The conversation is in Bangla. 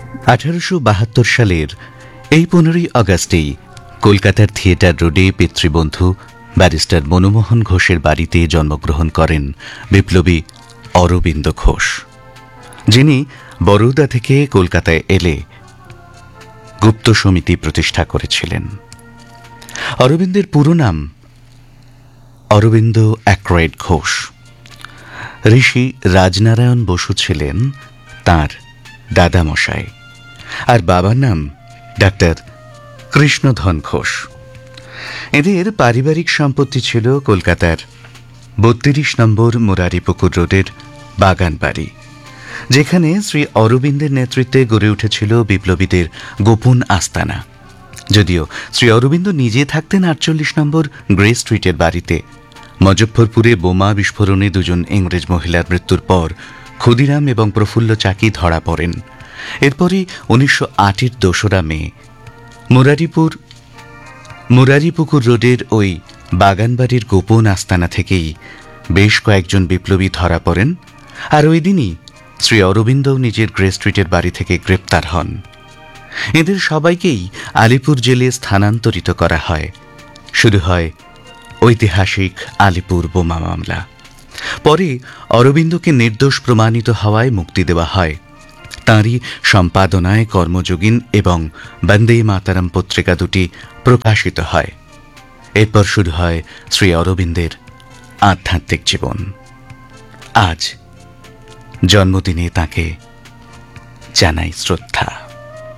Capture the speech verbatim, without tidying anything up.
আঠারোশো বাহাত্তর সালের এই পনেরোই আগস্টেই কলকাতার থিয়েটার রোডে পিতৃবন্ধু ব্যারিস্টার মনমোহন ঘোষের বাড়িতে জন্মগ্রহণ করেন বিপ্লবী অরবিন্দ ঘোষ, যিনি বরোদা থেকে কলকাতায় এলে গুপ্ত সমিতি প্রতিষ্ঠা করেছিলেন। অরবিন্দের পুরো নাম অরবিন্দ অ্যাক্রয়েড ঘোষ। ঋষি রাজনারায়ণ বসু ছিলেন তাঁর দাদামশাই, আর বাবার নাম ডাক্তার কৃষ্ণধন ঘোষ। এদের পারিবারিক সম্পত্তি ছিল কলকাতার বত্রিশ নম্বর মুরারিপুকুর রোডের বাগান বাড়ি, যেখানে শ্রী অরবিন্দের নেতৃত্বে গড়ে উঠেছিল বিপ্লবীদের গোপন আস্তানা। যদিও শ্রী অরবিন্দ নিজে থাকতেন আটচল্লিশ নম্বর গ্রে স্ট্রিটের বাড়িতে, মুজফ্ফরপুরে বোমা বিস্ফোরণে দুজন ইংরেজ মহিলার মৃত্যুর পর ক্ষুদিরাম এবং প্রফুল্ল চাকি ধরা পড়েন। এরপরই উনিশশো আটের দোসরা মে মুরারিপুর মুরারিপুকুর রোডের ওই বাগানবাড়ির গোপন আস্তানা থেকেই বেশ কয়েকজন বিপ্লবী ধরা পড়েন, আর ওই দিনই শ্রী অরবিন্দও নিজের গ্রে স্ট্রিটের বাড়ি থেকে গ্রেপ্তার হন। এদের সবাইকেই আলিপুর জেলে স্থানান্তরিত করা হয়। শুরু হয় ঐতিহাসিক আলিপুর বোমা মামলা। পরে অরবিন্দকে নির্দোষ প্রমাণিত হওয়ায় মুক্তি দেওয়া হয়। তাঁরই সম্পাদনায় কর্মযোগিন এবং বন্দে মাতারাম পত্রিকা দুটি প্রকাশিত হয়। এরপর শুরু হয় শ্রী অরবিন্দের আধ্যাত্মিক জীবন। আজ জন্মদিনে তাঁকে জানাই শ্রদ্ধা।